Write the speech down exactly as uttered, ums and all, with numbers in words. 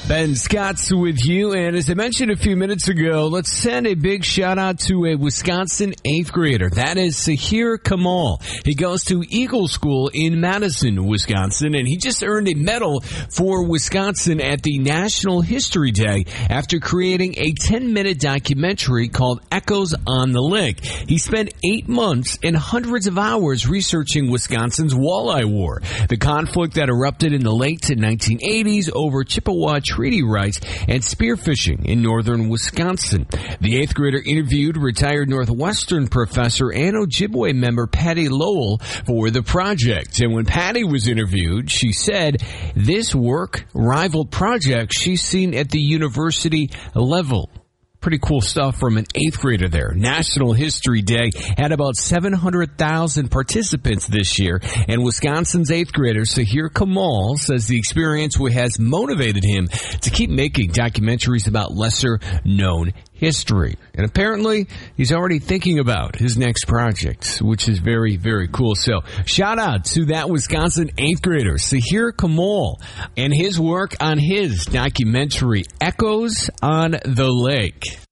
Ben Scott's with you, and as I mentioned a few minutes ago, let's send a big shout out to a Wisconsin eighth grader. That is Sahir Kamal. He goes to Eagle School in Madison, Wisconsin, and he just earned a medal for Wisconsin at the National History Day after creating a ten-minute documentary called Echoes on the Lake. He spent eight months and hundreds of hours researching Wisconsin's Walleye War, the conflict that erupted in the late to nineteen eighties over Chippewa treaty rights and spearfishing in northern Wisconsin. The eighth grader interviewed retired Northwestern professor and Ojibwe member Patty Lowell for the project. And when Patty was interviewed, she said this work rivaled projects she's seen at the university level. Pretty cool stuff from an eighth grader there. National History Day had about seven hundred thousand participants this year, and Wisconsin's eighth grader Sahir Kamal says the experience has motivated him to keep making documentaries about lesser-known history. And apparently, he's already thinking about his next project, which is very, very cool. So, shout out to that Wisconsin eighth grader, Sahir Kamal, and his work on his documentary, Echoes on the Lake.